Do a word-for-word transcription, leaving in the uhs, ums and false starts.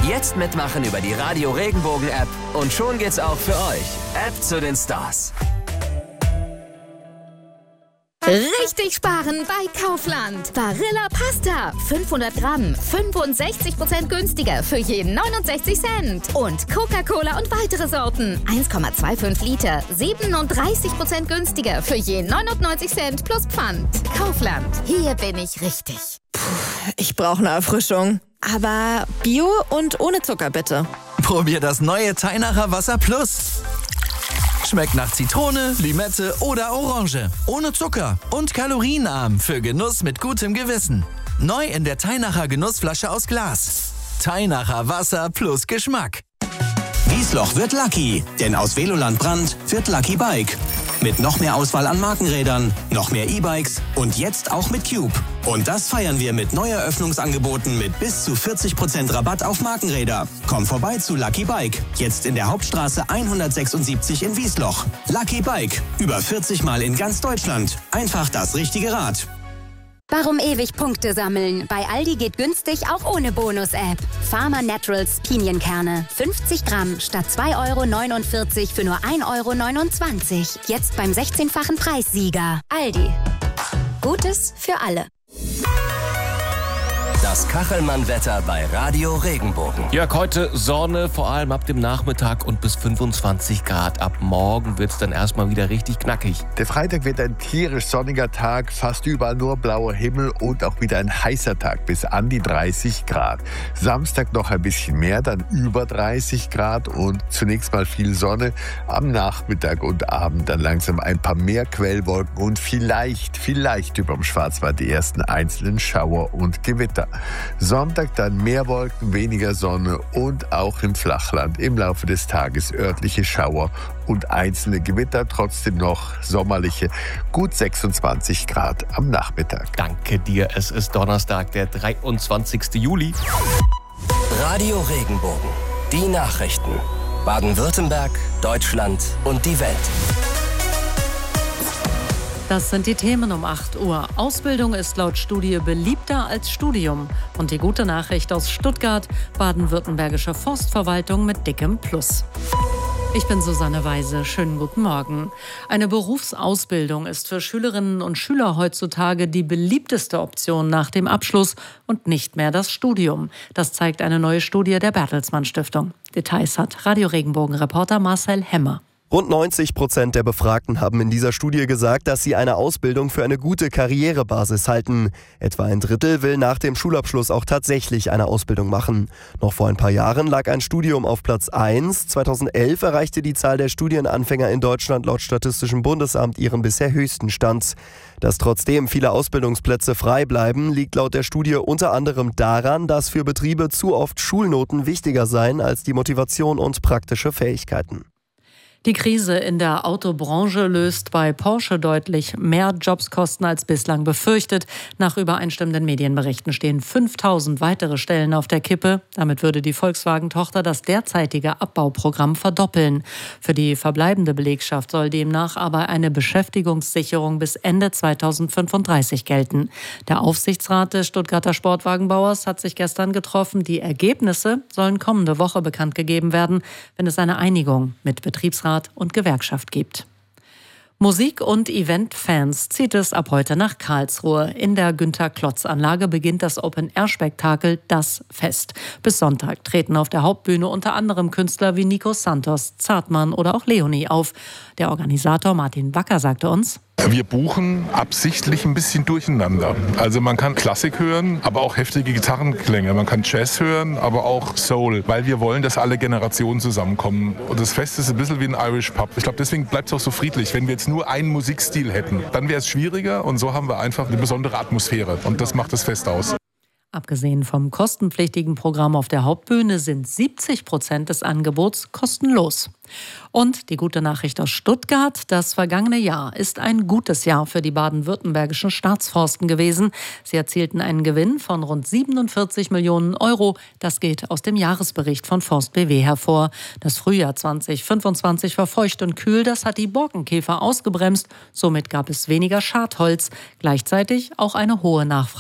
Jetzt mitmachen über die Radio Regenbogen App und schon geht's auch für euch. App zu den Stars. Richtig sparen bei Kaufland. Barilla Pasta. fünfhundert Gramm. fünfundsechzig Prozent günstiger für je neunundsechzig Cent. Und Coca-Cola und weitere Sorten. eins Komma fünfundzwanzig Liter. siebenunddreißig Prozent günstiger für je neunundneunzig Cent plus Pfand. Kaufland. Hier bin ich richtig. Puh, ich brauche eine Erfrischung. Aber Bio und ohne Zucker bitte. Probier das neue Teinacher Wasser Plus. Schmeckt nach Zitrone, Limette oder Orange. Ohne Zucker und kalorienarm für Genuss mit gutem Gewissen. Neu in der Teinacher Genussflasche aus Glas. Teinacher Wasser plus Geschmack. Wiesloch wird Lucky, denn aus Veloland Brand wird Lucky Bike. Mit noch mehr Auswahl an Markenrädern, noch mehr E-Bikes und jetzt auch mit Cube. Und das feiern wir mit Neueröffnungsangeboten mit bis zu vierzig Prozent Rabatt auf Markenräder. Komm vorbei zu Lucky Bike, jetzt in der Hauptstraße hundertsechsundsiebzig in Wiesloch. Lucky Bike, über vierzig Mal in ganz Deutschland. Einfach das richtige Rad. Warum ewig Punkte sammeln? Bei Aldi geht günstig auch ohne Bonus-App. Pharma Naturals Pinienkerne. fünfzig Gramm statt zwei Euro neunundvierzig für nur ein Euro neunundzwanzig. Jetzt beim sechzehnfachen Preissieger. Aldi. Gutes für alle. Das Kachelmann-Wetter bei Radio Regenbogen. Ja, heute Sonne, vor allem ab dem Nachmittag und bis fünfundzwanzig Grad. Ab morgen wird es dann erstmal wieder richtig knackig. Der Freitag wird ein tierisch sonniger Tag, fast überall nur blauer Himmel und auch wieder ein heißer Tag bis an die dreißig Grad. Samstag noch ein bisschen mehr, dann über dreißig Grad und zunächst mal viel Sonne. Am Nachmittag und Abend dann langsam ein paar mehr Quellwolken und vielleicht, vielleicht überm Schwarzwald die ersten einzelnen Schauer und Gewitter. Sonntag dann mehr Wolken, weniger Sonne und auch im Flachland im Laufe des Tages örtliche Schauer und einzelne Gewitter, trotzdem noch sommerliche, gut sechsundzwanzig Grad am Nachmittag. Danke dir, es ist Donnerstag, der dreiundzwanzigsten Juli. Radio Regenbogen. Die Nachrichten. Baden-Württemberg, Deutschland und die Welt. Das sind die Themen um acht Uhr. Ausbildung ist laut Studie beliebter als Studium. Und die gute Nachricht aus Stuttgart: baden-württembergische Forstverwaltung mit dickem Plus. Ich bin Susanne Weise. Schönen guten Morgen. Eine Berufsausbildung ist für Schülerinnen und Schüler heutzutage die beliebteste Option nach dem Abschluss und nicht mehr das Studium. Das zeigt eine neue Studie der Bertelsmann Stiftung. Details hat Radio Regenbogen-Reporter Marcel Hemmer. Rund neunzig Prozent der Befragten haben in dieser Studie gesagt, dass sie eine Ausbildung für eine gute Karrierebasis halten. Etwa ein Drittel will nach dem Schulabschluss auch tatsächlich eine Ausbildung machen. Noch vor ein paar Jahren lag ein Studium auf Platz eins. zweitausendelf erreichte die Zahl der Studienanfänger in Deutschland laut Statistischem Bundesamt ihren bisher höchsten Stand. Dass trotzdem viele Ausbildungsplätze frei bleiben, liegt laut der Studie unter anderem daran, dass für Betriebe zu oft Schulnoten wichtiger seien als die Motivation und praktische Fähigkeiten. Die Krise in der Autobranche löst bei Porsche deutlich mehr Jobskosten als bislang befürchtet. Nach übereinstimmenden Medienberichten stehen fünftausend weitere Stellen auf der Kippe. Damit würde die Volkswagen-Tochter das derzeitige Abbauprogramm verdoppeln. Für die verbleibende Belegschaft soll demnach aber eine Beschäftigungssicherung bis Ende zweitausendfünfunddreißig gelten. Der Aufsichtsrat des Stuttgarter Sportwagenbauers hat sich gestern getroffen. Die Ergebnisse sollen kommende Woche bekannt gegeben werden, wenn es eine Einigung mit Betriebsrat und Gewerkschaft gibt. Musik- und Event-Fans zieht es ab heute nach Karlsruhe. In der Günter-Klotz-Anlage beginnt das Open-Air-Spektakel Das Fest. Bis Sonntag treten auf der Hauptbühne unter anderem Künstler wie Nico Santos, Zartmann oder auch Leonie auf. Der Organisator Martin Wacker sagte uns: Wir buchen absichtlich ein bisschen durcheinander. Also man kann Klassik hören, aber auch heftige Gitarrenklänge. Man kann Jazz hören, aber auch Soul, weil wir wollen, dass alle Generationen zusammenkommen. Und das Fest ist ein bisschen wie ein Irish Pub. Ich glaube, deswegen bleibt es auch so friedlich. Wenn wir jetzt nur einen Musikstil hätten, dann wäre es schwieriger. Und so haben wir einfach eine besondere Atmosphäre. Und das macht das Fest aus. Abgesehen vom kostenpflichtigen Programm auf der Hauptbühne sind siebzig Prozent des Angebots kostenlos. Und die gute Nachricht aus Stuttgart: Das vergangene Jahr ist ein gutes Jahr für die baden-württembergischen Staatsforsten gewesen. Sie erzielten einen Gewinn von rund siebenundvierzig Millionen Euro. Das geht aus dem Jahresbericht von Forst B W hervor. Das Frühjahr zweitausendfünfundzwanzig war feucht und kühl. Das hat die Borkenkäfer ausgebremst. Somit gab es weniger Schadholz. Gleichzeitig auch eine hohe Nachfrage